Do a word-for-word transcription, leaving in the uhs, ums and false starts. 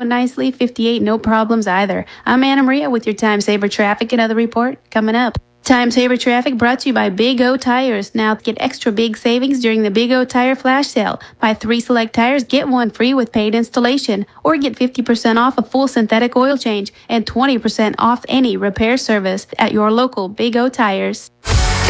going nicely. fifty-eight, no problems either. I'm Anna Maria with your Time Saver Traffic and other report coming up. Time Saver Traffic brought to you by Big O Tires. Now get extra big savings during the Big O Tire Flash Sale. Buy three select tires, get one free with paid installation. Or get fifty percent off a full synthetic oil change and twenty percent off any repair service at your local Big O Tires.